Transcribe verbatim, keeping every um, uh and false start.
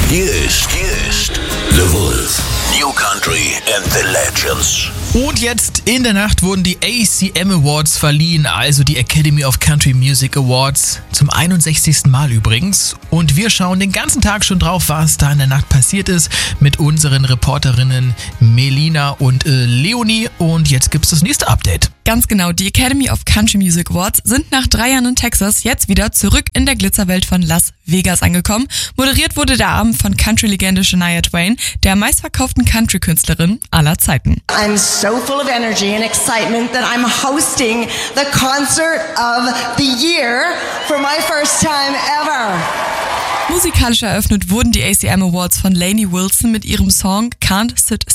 Hier ist, hier ist The Wolf. New Country and the Legends. Und jetzt in der Nacht wurden die A C M Awards verliehen, also die Academy of Country Music Awards, zum einundsechzigsten Mal übrigens. Und wir schauen den ganzen Tag schon drauf, was da in der Nacht passiert ist, mit unseren Reporterinnen Melina und äh, Leonie. Und jetzt gibt's das nächste Update. Ganz genau, die Academy of Country Music Awards sind nach drei Jahren in Texas jetzt wieder zurück in der Glitzerwelt von Las Vegas angekommen. Moderiert wurde der Abend von Country-Legende Shania Twain, der meistverkauften Country-Künstlerin aller Zeiten. I'm so full of energy and excitement that I'm hosting the concert of the year for my first time ever. Musikalisch eröffnet wurden die A C M Awards von Lainey Wilson mit ihrem Song Can't Sit